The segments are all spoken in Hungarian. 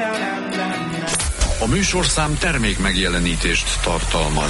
A műsorszám termék megjelenítést tartalmaz.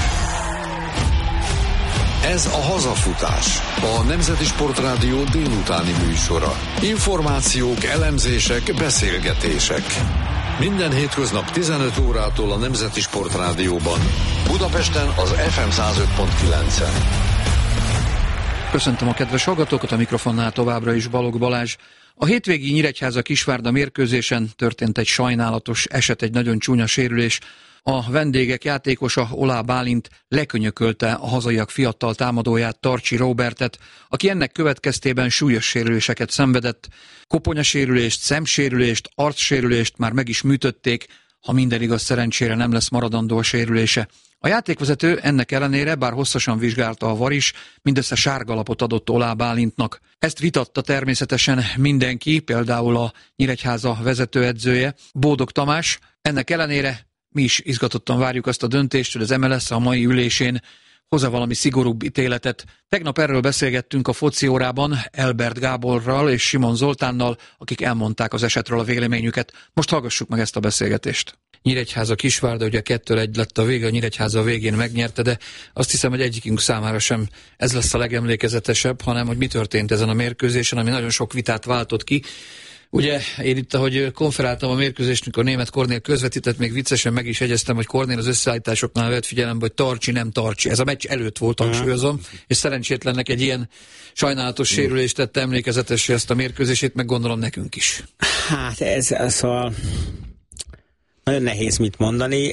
Ez a Hazafutás, a Nemzeti Sportrádió délutáni műsora. Információk, elemzések, beszélgetések. Minden hétköznap 15 órától a Nemzeti Sportrádióban. Budapesten az FM 105.9-en. Köszöntöm a kedves hallgatókat, a mikrofonnál továbbra is Balogh Balázs. A hétvégi Nyíregyháza-Kisvárda mérkőzésen történt egy sajnálatos eset, egy nagyon csúnya sérülés. A vendégek játékosa, Oláh Bálint lekönyökölte a hazaiak fiatal támadóját, Tarcsi Róbertet, aki ennek következtében súlyos sérüléseket szenvedett. Koponyasérülést, szemsérülést, arcsérülést már meg is műtötték, ha minden igaz, szerencsére nem lesz maradandó a sérülése. A játékvezető ennek ellenére, bár hosszasan vizsgálta a VAR is, mindössze sárgalapot adott Oláh Bálintnak. Ezt vitatta természetesen mindenki, például a Nyíregyháza vezetőedzője, Bódog Tamás. Ennek ellenére mi is izgatottan várjuk azt a döntést, hogy az MLS a mai ülésén hoz-e valami szigorúbb ítéletet. Tegnap erről beszélgettünk a foci órában Elbert Gáborral és Simon Zoltánnal, akik elmondták az esetről a véleményüket. Most hallgassuk meg ezt a beszélgetést. Nyíregyháza-Kisvárda, ugye 2-1 lett a vége, a Nyíregyháza a végén megnyerte, de azt hiszem, hogy egyikünk számára sem ez lesz a legemlékezetesebb, hanem hogy mi történt ezen a mérkőzésen, ami nagyon sok vitát váltott ki. Ugye én itt, ahogy konferáltam a mérkőzést, mikor Németh Kornél közvetített, még viccesen meg is jegyeztem, hogy Kornél az összeállításoknál vett figyelembe, hogy Tarcsi, nem Tarcsi. Ez a meccs előtt volt, hangsúlyozom, és szerencsétlennek egy ilyen sajnálatos sérülést tette emlékezetessé ezt a mérkőzését, meg gondolom nekünk is. Hát ez szóval nagyon nehéz mit mondani,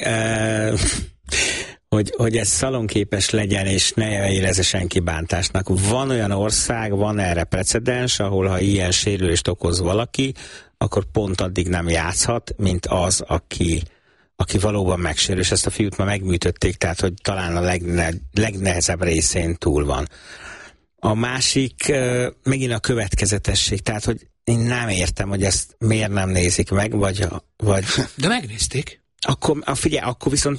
hogy ez szalonképes legyen, és ne érezze senki bántásnak. Van olyan ország, van erre precedens, ahol ha ilyen sérülést okoz valaki, akkor pont addig nem játszhat, mint az, aki valóban megsérül, és ezt a fiút már megműtötték, tehát hogy talán a legnehezebb részén túl van. A másik megint a következetesség, tehát hogy én nem értem, hogy ezt miért nem nézik meg, vagy... De megnézték. Akkor viszont...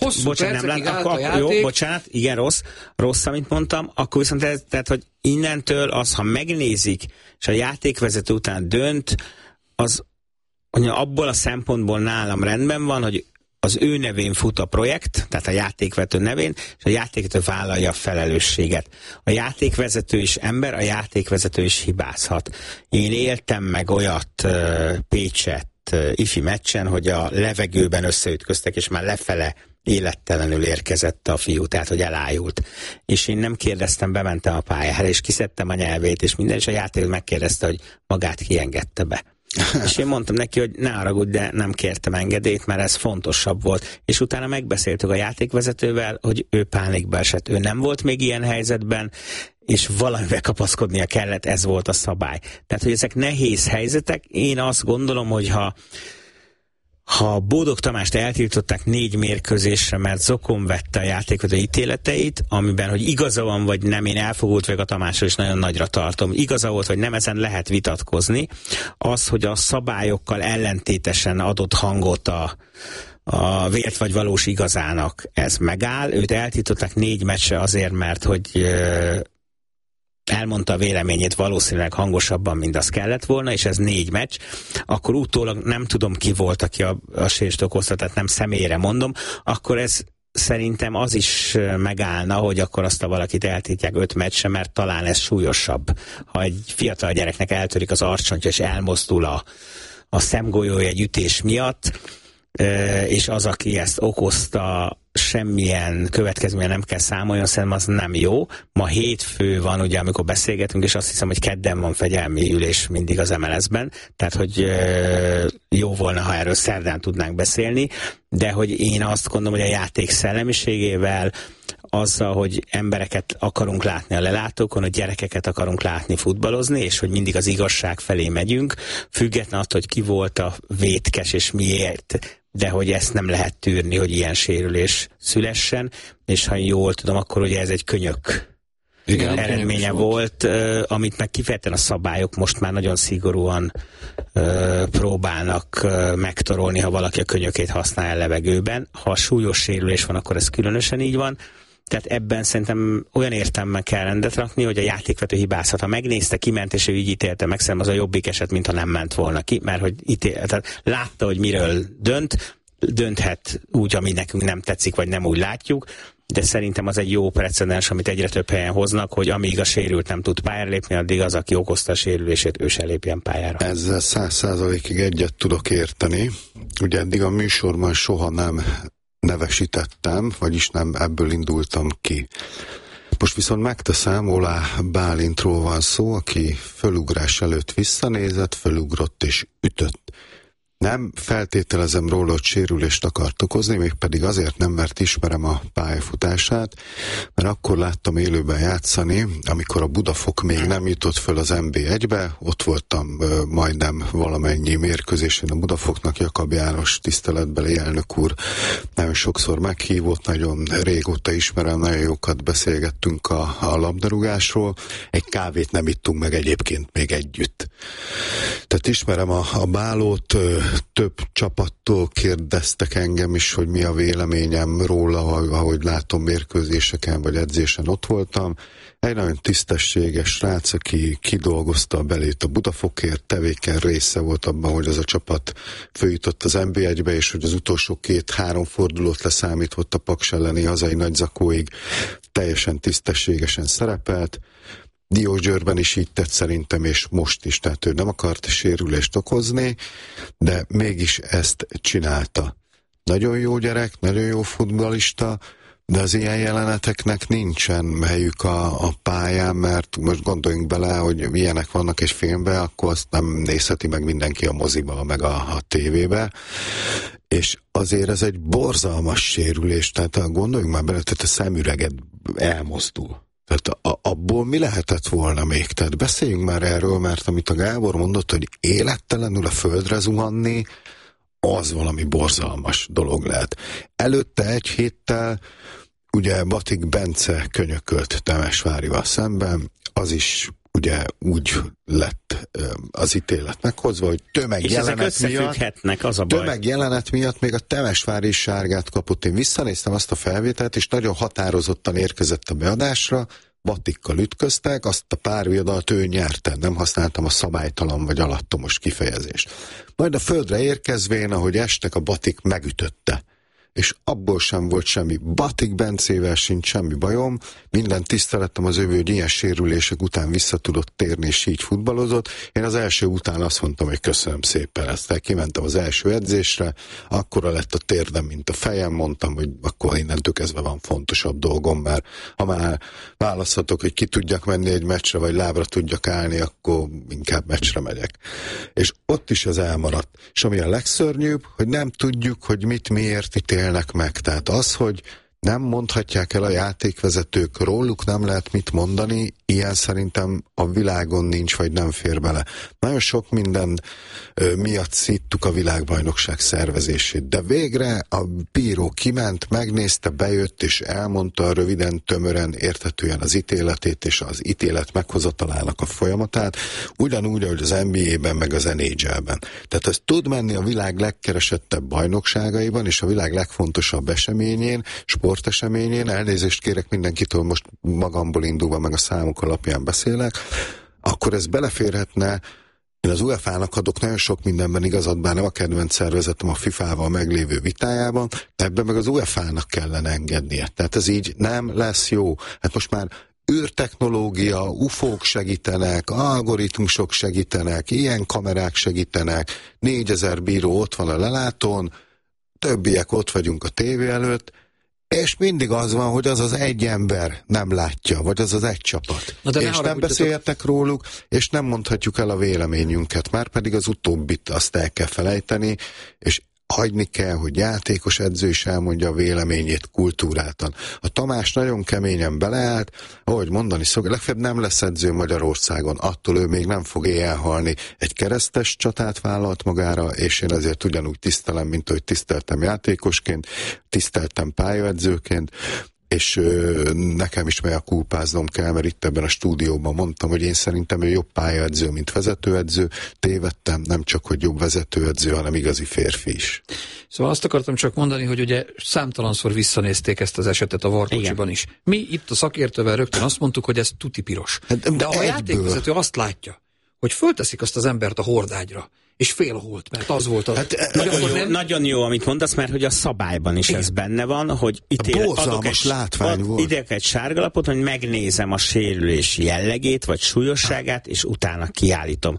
Bocsánat, igen, rossz, amit mondtam, akkor viszont tehát, hogy innentől az, ha megnézik, és a játékvezető után dönt, az abból a szempontból nálam rendben van, hogy az ő nevén fut a projekt, tehát a játékvezető nevén, és a játékvezető vállalja a felelősséget. A játékvezető is ember, a játékvezető is hibázhat. Én éltem meg olyat Pécset ifi meccsen, hogy a levegőben összeütköztek, és már lefele élettelenül érkezett a fiú, tehát hogy elájult. És én nem kérdeztem, bementem a pályára, és kiszedtem a nyelvét, és minden, és a játékos megkérdezte, hogy magát kiengedte be. És én mondtam neki, hogy ne haragudj, de nem kértem engedélyt, mert ez fontosabb volt. És utána megbeszéltük a játékvezetővel, hogy ő pánikba esett. Ő nem volt még ilyen helyzetben, és valamivel kapaszkodnia kellett, ez volt a szabály. Tehát, hogy ezek nehéz helyzetek, én azt gondolom, hogy ha Bódog Tamást eltiltották 4 mérkőzésre, mert zokon vette a játékvezető ítéleteit, amiben, hogy igaza van, vagy nem, én elfogult vagyok a Tamásról, és nagyon nagyra tartom. Igaza volt, vagy nem, ezen lehet vitatkozni. Az, hogy a szabályokkal ellentétesen adott hangot a vélt vagy valós igazának, ez megáll. Őt eltiltották 4 meccsre azért, mert hogy elmondta a véleményét valószínűleg hangosabban, mint az kellett volna, és ez 4 meccs, akkor utólag nem tudom ki volt, aki a sérülést okozta, tehát nem személyre mondom, akkor ez szerintem az is megállna, hogy akkor azt a valakit eltiltják 5 meccsre, mert talán ez súlyosabb. Ha egy fiatal gyereknek eltörik az arcsontja, és elmozdul a szemgolyója egy ütés miatt, és az, aki ezt okozta, semmilyen következménye nem kell számoljon, szerintem az nem jó. Ma hétfő van, ugye, amikor beszélgetünk, és azt hiszem, hogy kedden van fegyelmi ülés mindig az MLS-ben, tehát, hogy jó volna, ha erről szerdán tudnánk beszélni, de hogy én azt gondolom, hogy a játék szellemiségével, azzal, hogy embereket akarunk látni a lelátókon, hogy gyerekeket akarunk látni futballozni, és hogy mindig az igazság felé megyünk, független attól, hogy ki volt a vétkes és miért, de hogy ezt nem lehet tűrni, hogy ilyen sérülés szülessen, és ha jól tudom, akkor ugye ez egy könyök eredménye volt, amit meg kifejezetten a szabályok most már nagyon szigorúan próbálnak megtorolni, ha valaki a könyökét használja a levegőben. Ha súlyos sérülés van, akkor ez különösen így van, Tehát ebben szerintem olyan értelme kell rendet rakni, hogy a játékvető hibázhat. Ha megnézte, kiment és ő így ítélte meg, szerintem az a jobbik eset, mint ha nem ment volna ki, mert hogy tehát látta, hogy miről dönthet úgy, ami nekünk nem tetszik, vagy nem úgy látjuk, de szerintem az egy jó precedens, amit egyre több helyen hoznak, hogy amíg a sérült nem tud pályára lépni, addig az, aki okozta a sérülését, ő se lépjen pályára. Ezzel 100%-ig egyet tudok érteni. Ugye eddig a műsorban soha nem nevesítettem, vagyis nem ebből indultam ki. Most viszont megteszem, Olá Bálintról van szó, aki fölugrás előtt visszanézett, fölugrott és ütött. Nem feltételezem róla, hogy sérülést akart okozni, mégpedig azért nem, mert ismerem a pályafutását, mert akkor láttam élőben játszani, amikor a Budafok még nem jutott föl az NB1-be, ott voltam majdnem valamennyi mérkőzésen a Budafoknak, Jakab János tiszteletbeli elnök úr nagyon sokszor meghívott, nagyon régóta ismerem, nagyon jókat beszélgettünk a labdarúgásról, egy kávét nem ittunk meg egyébként még együtt. Tehát ismerem a Bálót, több csapattól kérdeztek engem is, hogy mi a véleményem róla, ahogy látom mérkőzéseken vagy edzésen ott voltam. Egy nagyon tisztességes srác, aki kidolgozta a belét a Budafokért, tevéken része volt abban, hogy az a csapat följutott az NB1-be, és hogy az utolsó 2-3 fordulót leszámított a Paks elleni hazai nagyzakóig teljesen tisztességesen szerepelt. Diósgyőrben is így tett szerintem, és most is, tehát ő nem akart sérülést okozni, de mégis ezt csinálta. Nagyon jó gyerek, nagyon jó futballista, de az ilyen jeleneteknek nincsen helyük a pályán, mert most gondoljunk bele, hogy ilyenek vannak egy filmben, akkor azt nem nézheti meg mindenki a moziba, meg a tévébe, és azért ez egy borzalmas sérülés, tehát gondoljunk már bele, tehát a szemüreged elmozdul. Tehát abból mi lehetett volna még? Tehát beszéljünk már erről, mert amit a Gábor mondott, hogy élettelenül a földre zuhanni, az valami borzalmas dolog lehet. Előtte egy héttel ugye Batik Bence könyökölt Temesvárival szemben, az is ugye úgy lett az ítélet meghozva, hogy tömegjelenet miatt még a Temesvári is sárgát kapott. Én visszanéztem azt a felvételt, és nagyon határozottan érkezett a beadásra, Batikkal ütköztek, azt a pár viadalt ő nyerte, nem használtam a szabálytalan vagy alattomos kifejezést. Majd a földre érkezvén, ahogy estek, a Batik megütötte. És abból sem volt semmi. Batik Bencével sincs semmi bajom, minden tiszteletem az övő, hogy ilyen sérülések után vissza tudott térni, és így futballozott. Én az első után azt mondtam, hogy köszönöm szépen ezt. Kimentem az első edzésre, akkora lett a térdem, mint a fejem, mondtam, hogy akkor innentől kezdve van fontosabb dolgom, mert ha már választhatok, hogy ki tudjak menni egy meccsre, vagy lábra tudjak állni, akkor inkább meccsre megyek. És ott is ez elmaradt. És ami a legszörnyűbb, hogy nem tudjuk, hogy mit miért ítélnek meg. Tehát az, hogy nem mondhatják el a játékvezetők, róluk nem lehet mit mondani, ilyen szerintem a világon nincs, vagy nem fér bele. Nagyon sok minden miatt szíttuk a világbajnokság szervezését, de végre a bíró kiment, megnézte, bejött, és elmondta röviden, tömören, érthetően az ítéletét, és az ítélet meghozatalának a folyamatát, ugyanúgy, ahogy az NBA-ben, meg az NHL-ben. Tehát ez tud menni a világ legkeresettebb bajnokságaiban, és a világ legfontosabb eseményén, sporteseményén, elnézést kérek mindenkitől, most magamból indulva, meg a számok alapján beszélek, akkor ez beleférhetne. Én az UEFA-nak adok nagyon sok mindenben igazat, bár nem a kedvenc szervezetem a FIFA-val meglévő vitájában, de ebben meg az UEFA-nak kellene engednie. Tehát ez így nem lesz jó. Hát most már űrtechnológia, UFO-k segítenek, algoritmusok segítenek, ilyen kamerák segítenek, 4000 bíró ott van a lelátón, többiek ott vagyunk a tévé előtt, és mindig az van, hogy az egy ember nem látja, vagy az egy csapat. És nem beszéltek róluk, és nem mondhatjuk el a véleményünket, már pedig az utóbbit azt el kell felejteni, és hagyni kell, hogy játékos edző is elmondja a véleményét kultúráltan. A Tamás nagyon keményen beleállt, ahogy mondani szokott, legfeljebb nem lesz edző Magyarországon, attól ő még nem fog éjjel halni. Egy keresztes csatát vállalt magára, és én ezért ugyanúgy tisztelem, mint ahogy tiszteltem játékosként, tiszteltem pályaedzőként, és nekem is mea kulpáznom kell, mert itt ebben a stúdióban mondtam, hogy én szerintem ő jobb pályaedző, mint vezetőedző. Tévedtem, nem csak, hogy jobb vezetőedző, hanem igazi férfi is. Szóval azt akartam csak mondani, hogy ugye számtalanszor visszanézték ezt az esetet a VAR-kocsiban is. Mi itt a szakértővel rögtön azt mondtuk, hogy ez tuti piros. De a játékvezető azt látja, hogy fölteszik azt az embert a hordágyra, és félholt, mert az volt a... Nagyon jó, amit mondasz, mert hogy a szabályban is ez benne van, hogy adok egy sárgalapot, hogy megnézem a sérülés jellegét, vagy súlyosságát, és utána kiállítom.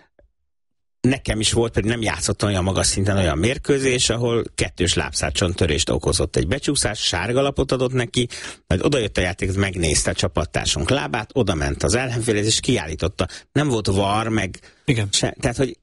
Nekem is volt, pedig nem játszottam olyan magas szinten olyan mérkőzés, ahol 2 lábszárcsontörést okozott egy becsúszás, sárgalapot adott neki, majd odajött a játék, megnézte a csapattársunk lábát, oda ment az ellenfélhez, és kiállította. Nem volt VAR, meg... Igen. Tehát, hogy...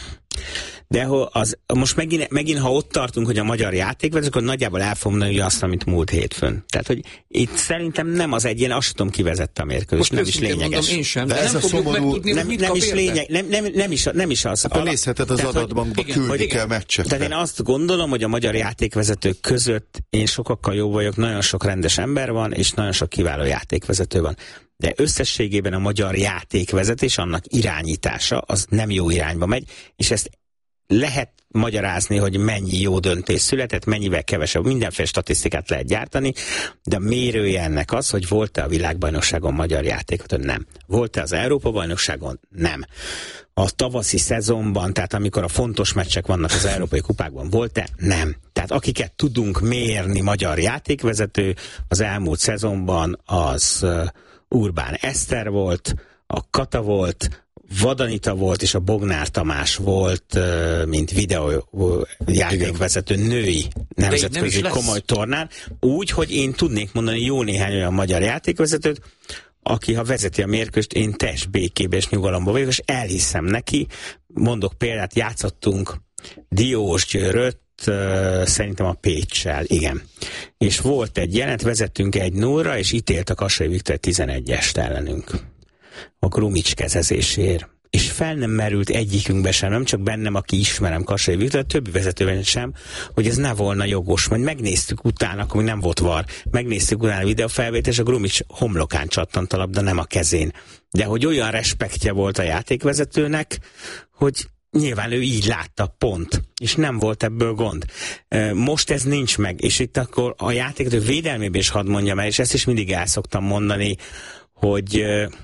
De most megint, ha ott tartunk, hogy a magyar játékvezetők, akkor nagyjából el fogom mondani azt, amit múlt hétfön. Tehát, hogy itt szerintem nem az egyén, azt tudom, kivezette a mérkőzést, nem is lényeges. Mondom, én sem, de ez nem fogjuk megtudni, nem is lényeg, nem is az. Hát nézheted az adatbankba, küldik el meccseket. Tehát én azt gondolom, hogy a magyar játékvezetők között én sokakkal jobb vagyok, nagyon sok rendes ember van, és nagyon sok kiváló játékvezető van. De összességében a magyar játékvezetés, annak irányítása, az nem jó irányba megy, és ezt lehet magyarázni, hogy mennyi jó döntés született, mennyivel kevesebb, mindenféle statisztikát lehet gyártani, de a mérője ennek az, hogy volt-e a világbajnokságon magyar játékot, nem. Volt-e az Európa-bajnokságon? Nem. A tavaszi szezonban, tehát amikor a fontos meccsek vannak az európai kupákban, volt-e? Nem. Tehát akiket tudunk mérni magyar játékvezető, az elmúlt szezonban az Urbán Eszter volt, a Kata volt, Vadanita volt, és a Bognár Tamás volt, mint videójátékvezető női nemzetközi komoly tornán. Úgy, hogy én tudnék mondani jó néhány olyan magyar játékvezetőt, aki, ha vezeti a mérkőzést, én teljes békébe és nyugalomba vagyok, és elhiszem neki. Mondok példát, játszottunk Diósgyőröt, szerintem a Péccsel, igen. És volt egy jelent, vezettünk 1-0-ra, és ítélt a Kassai Viktor 11-est ellenünk. A Grumics kezezésért. És fel nem merült egyikünkbe sem, nem csak bennem, aki ismerem Kassai Viktor, a többi vezetőben sem, hogy ez ne volna jogos. Majd megnéztük utána, akkor még nem volt VAR, megnéztük utána a videófelvételt, és a Grumics homlokán csattant a labda, nem a kezén. De hogy olyan respektje volt a játékvezetőnek, hogy nyilván ő így látta, pont. És nem volt ebből gond. Most ez nincs meg, és itt akkor a játékvezető védelmében is hadd mondjam el, és ezt is mindig el szoktam mondani, hogy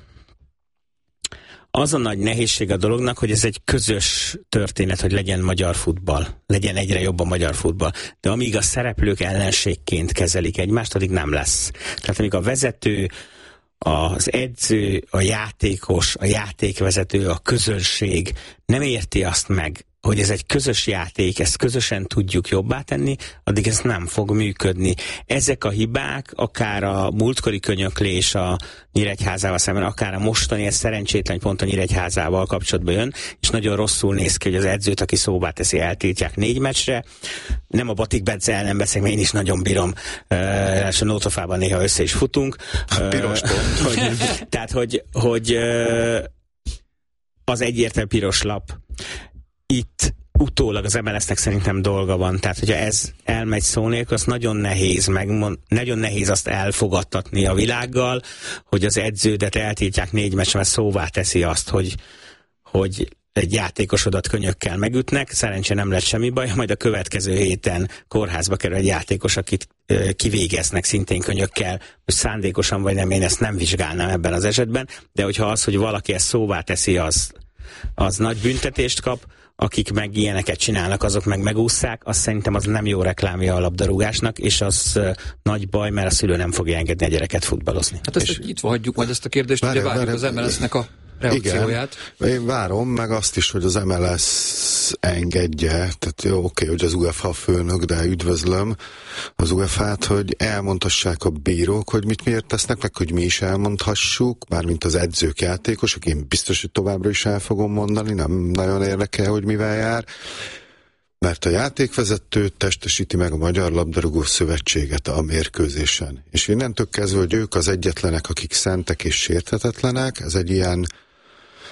az a nagy nehézség a dolognak, hogy ez egy közös történet, hogy legyen magyar futball. Legyen egyre jobb a magyar futball. De amíg a szereplők ellenségként kezelik egymást, addig nem lesz. Tehát amíg a vezető, az edző, a játékos, a játékvezető, a közönség nem érti azt meg, hogy ez egy közös játék, ezt közösen tudjuk jobbá tenni, addig ez nem fog működni. Ezek a hibák, akár a múltkori könyöklés a Nyíregyházával szemben, akár a mostani, ez szerencsétlen pont a Nyíregyházával kapcsolatban jön, és nagyon rosszul néz ki, hogy az edzőt, aki szóvá teszi, eltiltják 4 meccsre. Nem a Batik Bence ellen beszélek, mert én is nagyon bírom, és a Nótofában néha össze is futunk. Piros pont. Tehát, hogy az egyértelmű piros lap. Itt utólag az MLS-nek szerintem dolga van, tehát hogyha ez elmegy szó nélkül, az nagyon nehéz azt elfogadtatni a világgal, hogy az edződet eltiltják 4 meccsre, mert szóvá teszi azt, hogy egy játékosodat könyökkel megütnek, szerencsére nem lett semmi baj, majd a következő héten kórházba kerül egy játékos, akit kivégeznek szintén könyökkel, hogy szándékosan vagy nem, én ezt nem vizsgálnám ebben az esetben, de hogyha az, hogy valaki ezt szóvá teszi, az nagy büntetést kap, akik meg ilyeneket csinálnak, azok meg megússzák, azt szerintem az nem jó reklámja a labdarúgásnak, és az nagy baj, mert a szülő nem fogja engedni a gyereket futballozni. Hát ezt nyitva hagyjuk majd ezt a kérdést, ugye várjuk az MLS-nek a reakcióját. Igen, én várom meg azt is, hogy az MLS engedje, tehát jó, oké, hogy az UEFA főnök, de üdvözlöm az UEFA-t, hogy elmondhassák a bírók, hogy mit miért tesznek, meg hogy mi is elmondhassuk, mármint az edzők, játékosok, én biztos, hogy továbbra is el fogom mondani, nem nagyon érdekel, hogy mivel jár, mert a játékvezető testesíti meg a Magyar Labdarúgó Szövetséget a mérkőzésen. És innentől kezdve, hogy ők az egyetlenek, akik szentek és sérthetetlenek, ez egy ilyen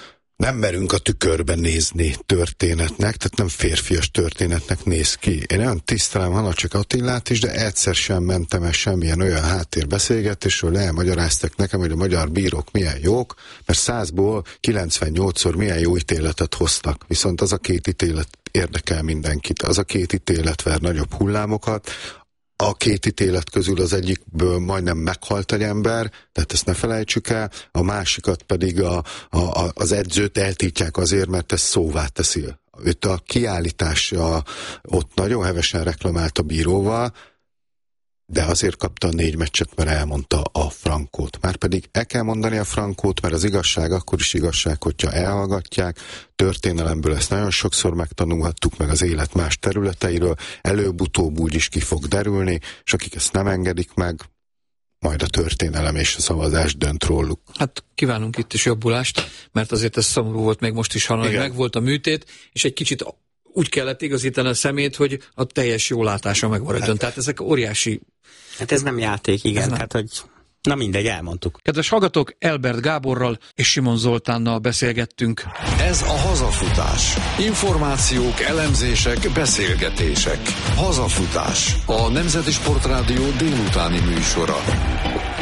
nem merünk a tükörben nézni történetnek, tehát nem férfias történetnek néz ki. Én olyan tisztelem Hanacsek Attilát is, de egyszer sem mentem el semmilyen olyan háttérbeszélgetésről, elmagyaráztak nekem, hogy a magyar bírók milyen jók, mert 100-ból 98-szor milyen jó ítéletet hoztak. Viszont az a 2 ítélet érdekel mindenkit. Az a 2 ítélet ver nagyobb hullámokat, a 2 ítélet közül az egyikből majdnem meghalt egy ember, tehát ezt ne felejtsük el, a másikat pedig az edzőt eltiltják azért, mert ez szóvá teszi. Őt a kiállítás ott nagyon hevesen reklamált a bíróval, de azért kapta a 4 meccset, mert elmondta a frankót. Márpedig el kell mondani a frankót, mert az igazság akkor is igazság, hogyha elhallgatják. Történelemből ezt nagyon sokszor megtanulhattuk, meg az élet más területeiről. Előbb-utóbb úgy is ki fog derülni, és akik ezt nem engedik meg, majd a történelem és a szavazás dönt róluk. Hát kívánunk itt is jobbulást, mert azért ez szomorú volt még most is hallani, hogy megvolt a műtét, és egy kicsit úgy kellett igazítani a szemét, hogy a teljes jólátása megmaradjon. Tehát ezek óriási... Hát ez nem játék, igen. Tehát, hogy... Na mindegy, elmondtuk. Kedves hallgatók, Elbert Gáborral és Simon Zoltánnal beszélgettünk. Ez a Hazafutás. Információk, elemzések, beszélgetések. Hazafutás. A Nemzeti Sportrádió délutáni műsora.